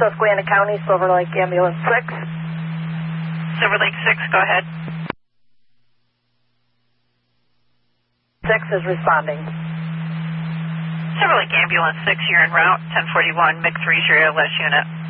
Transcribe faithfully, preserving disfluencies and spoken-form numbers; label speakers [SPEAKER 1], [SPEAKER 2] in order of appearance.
[SPEAKER 1] Susquehanna County, Silver Lake Ambulance six.
[SPEAKER 2] Silver Lake six, go ahead.
[SPEAKER 1] six is responding.
[SPEAKER 2] Silver Lake Ambulance six, you're en route, ten forty-one, M I C three is your A L S unit.